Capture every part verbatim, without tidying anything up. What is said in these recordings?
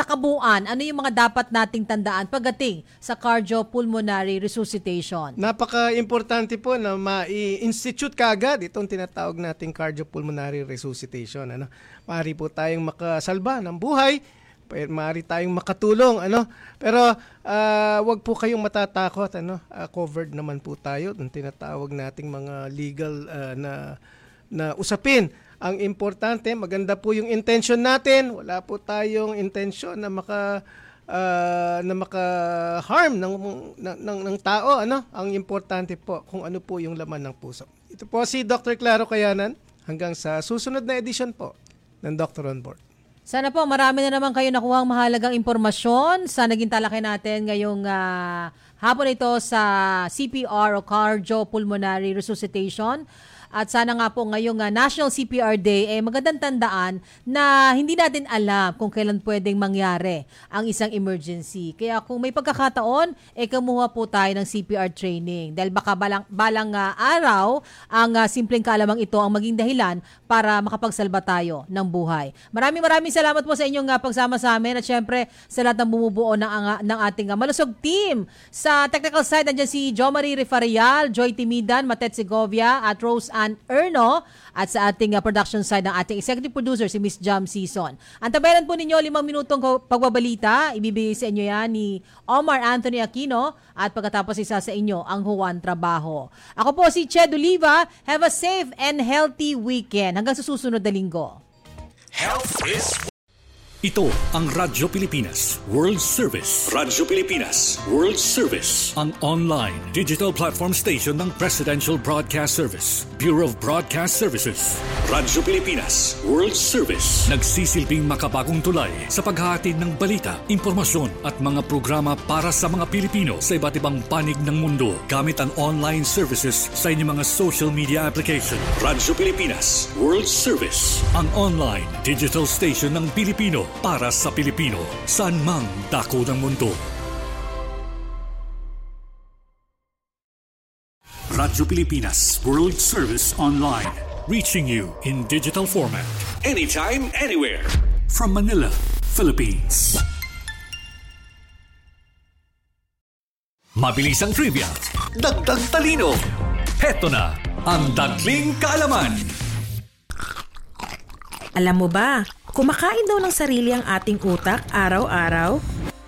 sa kabuuan, ano yung mga dapat nating tandaan pagdating sa cardiopulmonary resuscitation? Napaka-importante po na ma-institute kaagad itong tinatawag nating cardiopulmonary resuscitation. Ano? Maaari po tayong makasalba ng buhay, maaari tayong makatulong, ano? Pero uh, wag po kayong matatakot, ano? Uh, covered naman po tayo ng tinatawag nating mga legal uh, na na usapin. Ang importante, maganda po yung intention natin. Wala po tayong intention na maka uh, na maka-harm ng, ng ng ng tao, ano? Ang importante po kung ano po yung laman ng puso. Ito po si Doctor Claro Cayanan, hanggang sa susunod na edition po ng Doctor on Board. Sana po marami na naman kayo nakuhang mahalagang impormasyon sa naging talakay natin ngayong uh, hapon ito sa C P R o cardiopulmonary resuscitation. At sana nga po ngayong uh, National C P R Day, eh, magandang tandaan na hindi natin alam kung kailan pwedeng mangyari ang isang emergency. Kaya kung may pagkakataon, eh, kumuha po tayo ng C P R training. Dahil baka balang, balang uh, araw, ang uh, simpleng kaalamang ito ang maging dahilan para makapagsalba tayo ng buhay. Maraming maraming salamat po sa inyong uh, pagsama sa amin. At syempre, sa lahat ng bumubuo ng, uh, ng ating uh, malusog team. Sa technical side, nandiyan si Jo Marie Refarial, Joy Timidan, Matet Segovia, at Rose Ann Erno, at sa ating uh, production side ng ating executive producer si Miss Jam Season. Antabayan po ninyo limang minutong pagbabalita. Ibibigay sa inyo yan ni Omar Anthony Aquino at pagkatapos isa sa inyo ang Juan Trabajo. Ako po si Ched Oliva. Have a safe and healthy weekend. Hanggang sa susunod na linggo. Health is... Ito ang Radyo Pilipinas World Service. Radyo Pilipinas World Service, ang online digital platform station ng Presidential Broadcast Service, Bureau of Broadcast Services. Radyo Pilipinas World Service, nagsisilbing makabagong tulay sa paghahatid ng balita, impormasyon at mga programa para sa mga Pilipino sa iba't ibang panig ng mundo gamit ang online services sa inyong mga social media application. Radyo Pilipinas World Service, ang online digital station ng Pilipino para sa Pilipino, saan mang dako ng mundo. Radyo Pilipinas World Service Online, reaching you in digital format, anytime, anywhere, from Manila, Philippines. Mabilisang trivia, dagdag talino. Heto na ang Dagling Kaalaman. Alam mo ba, kumakain daw ng sarili ang ating utak araw-araw?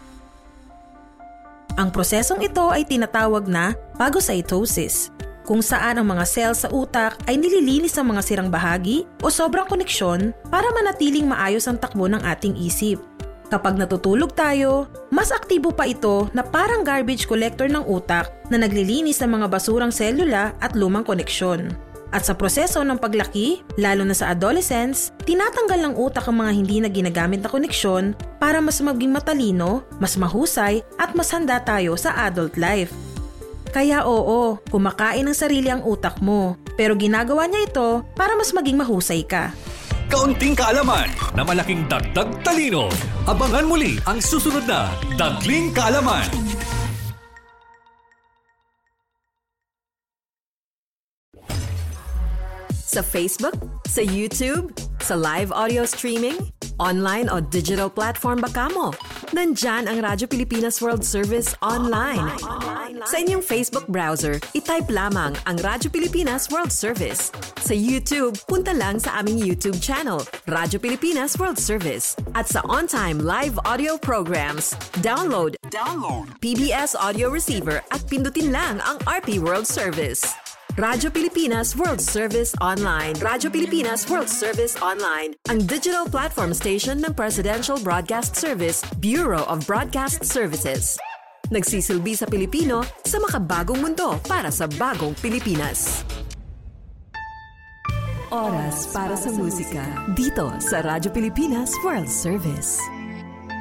Ang prosesong ito ay tinatawag na phagocytosis, kung saan ang mga cells sa utak ay nililinis ng mga sirang bahagi o sobrang koneksyon para manatiling maayos ang takbo ng ating isip. Kapag natutulog tayo, mas aktibo pa ito na parang garbage collector ng utak na naglilinis ng mga basurang selula at lumang koneksyon. At sa proseso ng paglaki, lalo na sa adolescents, tinatanggal ng utak ang mga hindi na ginagamit na koneksyon para mas maging matalino, mas mahusay at mas handa tayo sa adult life. Kaya oo, kumakain ng sarili ang utak mo, pero ginagawa niya ito para mas maging mahusay ka. Kaunting kaalaman na malaking dagdag talino. Abangan muli ang susunod na Dagling Kaalaman. Sa Facebook, sa YouTube, sa live audio streaming, online o digital platform ba kamo? Nandyan ang Radyo Pilipinas World Service online. Sa inyong Facebook browser, itype lamang ang Radyo Pilipinas World Service. Sa YouTube, punta lang sa aming YouTube channel, Radyo Pilipinas World Service. At sa on-time live audio programs, download, download P B S Audio Receiver at pindutin lang ang R P World Service. Radyo Pilipinas World Service Online. Radyo Pilipinas World Service Online, ang digital platform station ng Presidential Broadcast Service, Bureau of Broadcast Services. Nagsisilbi sa Pilipino sa makabagong mundo para sa bagong Pilipinas. Oras para sa musika dito sa Radyo Pilipinas World Service.